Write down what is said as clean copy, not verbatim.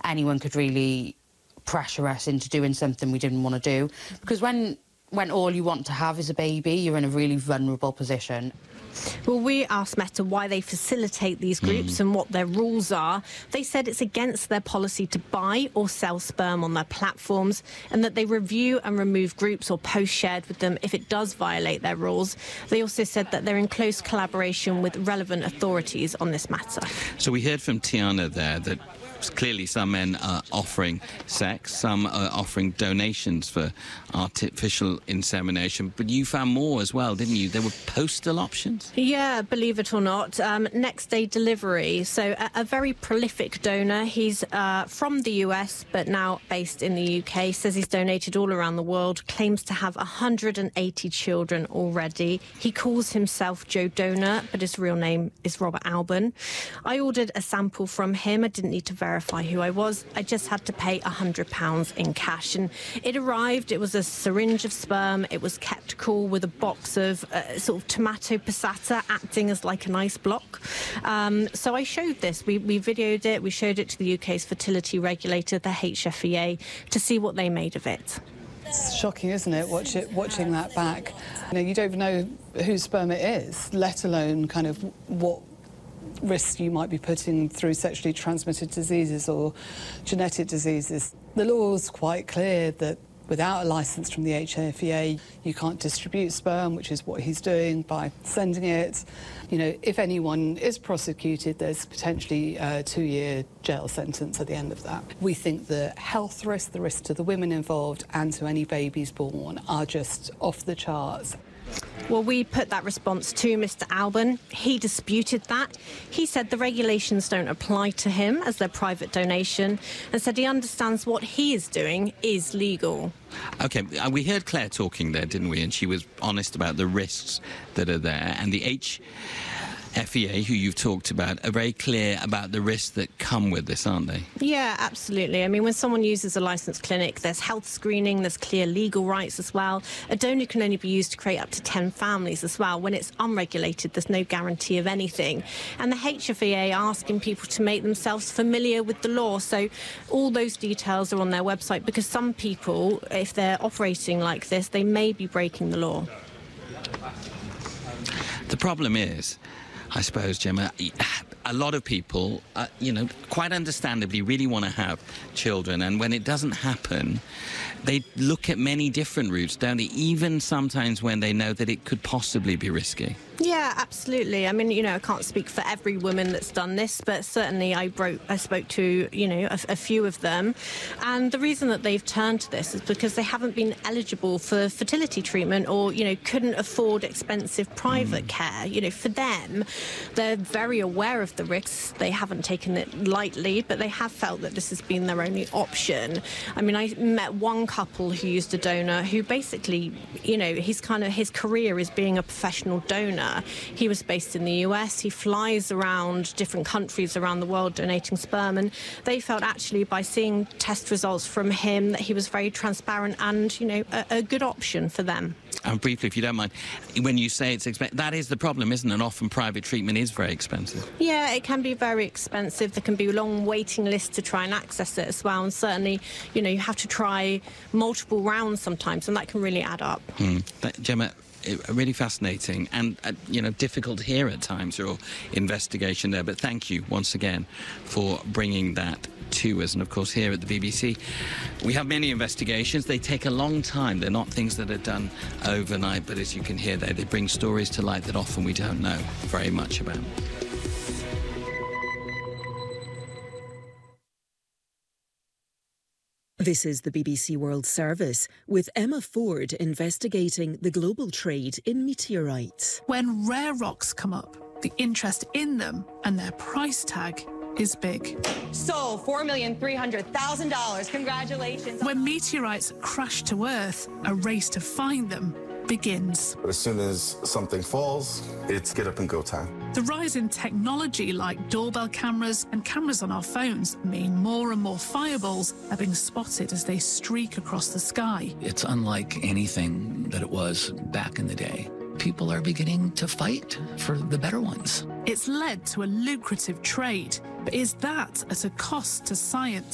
anyone could really pressure us into doing something we didn't want to do. Because when all you want to have is a baby, you're in a really vulnerable position. Well, we asked Meta why they facilitate these groups and what their rules are. They said it's against their policy to buy or sell sperm on their platforms, and that they review and remove groups or posts shared with them if it does violate their rules. They also said that they're in close collaboration with relevant authorities on this matter. So we heard from Tiana there that clearly some men are offering sex, some are offering donations for artificial insemination, but you found more as well, didn't you? There were postal options? Yeah, believe it or not. Next day delivery. So a very prolific donor. He's from the US, but now based in the UK. Says he's donated all around the world, claims to have 180 children already. He calls himself Joe Donor, but his real name is Robert Alban. I ordered a sample from him. I didn't need to verify who I was. I just had to pay £100 in cash, and it arrived. It was a syringe of sperm. It was kept cool with a box of sort of tomato passata acting as like an ice block. So I showed this. We videoed it. We showed it to the UK's fertility regulator, the HFEA, to see what they made of it. It's shocking, isn't it, watching that back? You don't even know whose sperm it is, let alone kind of what risks you might be putting through sexually transmitted diseases or genetic diseases. The law's quite clear that without a licence from the HFEA, you can't distribute sperm, which is what he's doing by sending it. If anyone is prosecuted, there's potentially a 2-year jail sentence at the end of that. We think the health risk, the risk to the women involved and to any babies born are just off the charts. Well, we put that response to Mr. Alban. He disputed that. He said the regulations don't apply to him as their private donation, and said he understands what he is doing is legal. OK, we heard Claire talking there, didn't we? And she was honest about the risks that are there. And the HFEA, who you've talked about, are very clear about the risks that come with this, aren't they? Yeah, absolutely. I mean, when someone uses a licensed clinic, there's health screening, there's clear legal rights as well. A donor can only be used to create up to 10 families as well. When it's unregulated, there's no guarantee of anything. And the HFEA are asking people to make themselves familiar with the law. So all those details are on their website, because some people, if they're operating like this, they may be breaking the law. The problem is, I suppose, Gemma, a lot of people, quite understandably really want to have children, and when it doesn't happen, they look at many different routes, don't they? Even sometimes when they know that it could possibly be risky. Yeah, absolutely. I mean, I can't speak for every woman that's done this, but certainly I spoke to, a few of them. And the reason that they've turned to this is because they haven't been eligible for fertility treatment or, couldn't afford expensive private care. For them, they're very aware of the risks. They haven't taken it lightly, but they have felt that this has been their only option. I mean, I met one couple who used a donor who basically, his career is being a professional donor. He was based in the US. He flies around different countries around the world donating sperm, and they felt actually by seeing test results from him that he was very transparent and, a good option for them. And briefly, if you don't mind, when you say it's expensive, that is the problem, isn't it? And often private treatment is very expensive. Yeah, it can be very expensive. There can be long waiting lists to try and access it as well. And certainly, you have to try multiple rounds sometimes, and that can really add up. Gemma, really fascinating and, difficult to hear at times, your investigation there. But thank you once again for bringing that to us. And, of course, here at the BBC, we have many investigations. They take a long time. They're not things that are done overnight. But as you can hear there, they bring stories to light that often we don't know very much about. This is the BBC World Service, with Emma Ford investigating the global trade in meteorites. When rare rocks come up, the interest in them and their price tag is big. Sold $4,300,000. Congratulations. When meteorites crash to Earth, a race to find them begins. As soon as something falls, it's get up and go time. The rise in technology like doorbell cameras and cameras on our phones mean more and more fireballs are being spotted as they streak across the sky. It's unlike anything that it was back in the day. People are beginning to fight for the better ones. It's led to a lucrative trade, but is that at a cost to science?